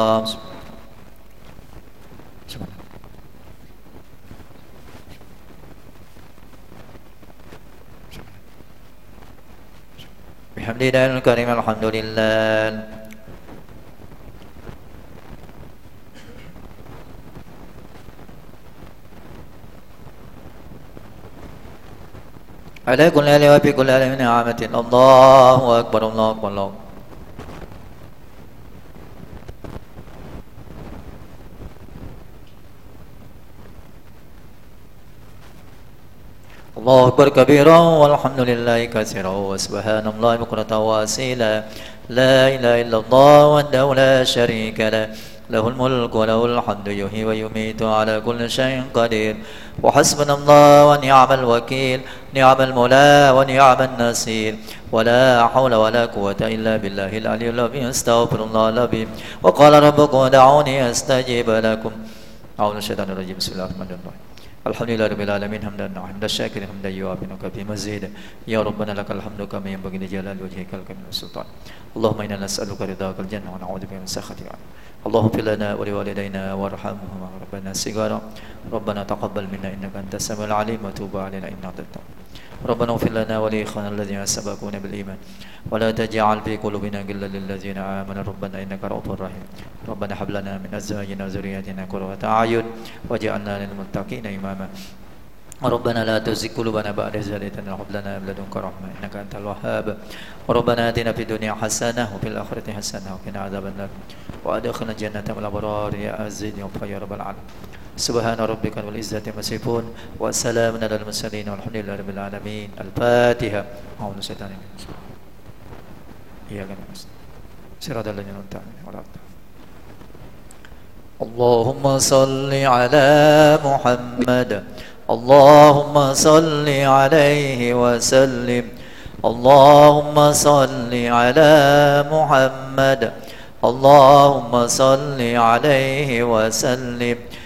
بحمد الله الكريم الحمد لله. على كل آل وفي كل آل من نعمة. الله أكبر الله أكبر الله. الله أكبر كبيرا والحمد لله كثيرا وسبحان الله بكرة وأصيلا. لا إله إلا الله وحده لا شريك له، له الملك وله الحمد يحيي ويميت على كل شيء قدير. وحسبنا الله ونعم الوكيل، نعم المولى ونعم النصير. ولا حول ولا قوة إلا بالله العلي العظيم. استغفر الله العظيم. وقال ربكم ادعوني أستجيب لكم. أعوذ من الشيطان الرجيم. بسم الله الرحمن الرحيم. الحمد لله رب العالمين حمدا حمدا الشاكر حمدا يوافي نكافي مزيدا. يا ربنا لك الحمد كما ينبغي لجلال وجهك الكريم والسلطان. اللهم إنا نسألك رضاك الجنة ونعوذ بك من سخطك. اللهم اغفر لنا ولوالدينا وارحمهما ربنا صغارا. ربنا تقبل منا إنك أنت السميع العليم وتوب علينا إنك أنت التواب. ربنا اغفر لنا ولإخواننا الذين سبقونا بالإيمان ولا تجعل في قلوبنا غلا للذين آمنوا ربنا إنك رؤوف رحيم. ربنا هب لنا من أزواجنا وذرياتنا قرة أعين واجعلنا للمتقين إماما. ربنا لا تزغ قلوبنا بعد إذ هديتنا وهب لنا من لدنك رحمة إنك أنت الوهاب. ربنا آتنا في الدنيا حسنة وفي الآخرة حسنة وقنا عذاب النار وأدخلنا الجنة مع الأبرار يا عزيز يا رب العالمين. سبحان ربك رب العزة عما يصفون وسلام على المرسلين والحمد لله رب العالمين. الفاتحة. أعوذ بالله من الشيطان الرجيم. إياك نعبد صراط الذين أنعمت عليهم. اللهم صل على محمد. اللهم صل عليه وسلم. اللهم صل على محمد. اللهم صل عليه وسلم.